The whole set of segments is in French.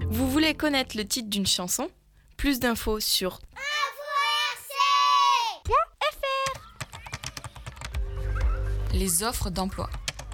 Vous voulez connaître le titre d'une chanson ? Plus d'infos sur Les offres d'emploi.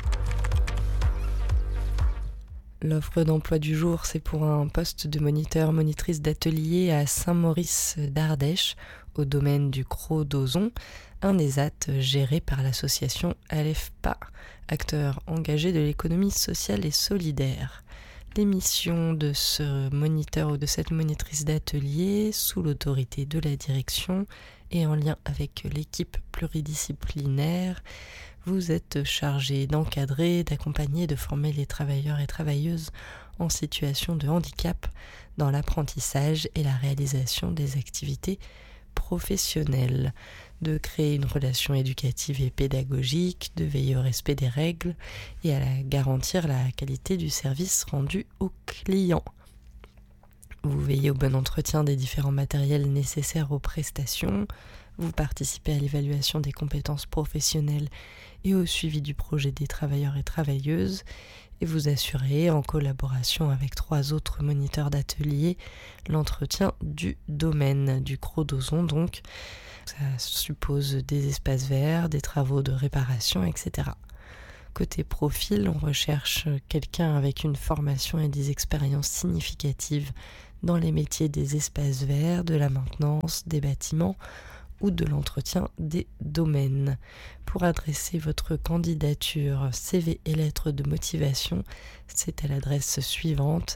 L'offre d'emploi du jour, c'est pour un poste de monitrice d'atelier à Saint-Maurice d'Ardèche, au domaine du Cros d'Ozon, un ESAT géré par l'association ALEFPA, acteur engagé de l'économie sociale et solidaire. Les missions de ce moniteur ou de cette monitrice d'atelier, sous l'autorité de la direction et en lien avec l'équipe pluridisciplinaire, vous êtes chargé d'encadrer, d'accompagner, de former les travailleurs et travailleuses en situation de handicap dans l'apprentissage et la réalisation des activités professionnelles, de créer une relation éducative et pédagogique, de veiller au respect des règles et à garantir la qualité du service rendu aux clients. Vous veillez au bon entretien des différents matériels nécessaires aux prestations, vous participez à l'évaluation des compétences professionnelles et au suivi du projet des travailleurs et travailleuses, et vous assurez, en collaboration avec 3 autres moniteurs d'atelier, l'entretien du domaine du Cros d'Ozon. Donc, ça suppose des espaces verts, des travaux de réparation, etc. Côté profil, on recherche quelqu'un avec une formation et des expériences significatives dans les métiers des espaces verts, de la maintenance, des bâtiments ou de l'entretien des domaines. Pour adresser votre candidature, CV et lettre de motivation, c'est à l'adresse suivante: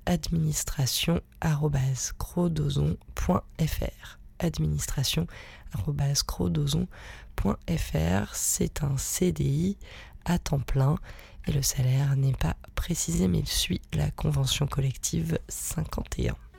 administration@croxdozon.fr. administration@croxdozon.fr. C'est un CDI à temps plein et le salaire n'est pas précisé mais il suit la convention collective 51.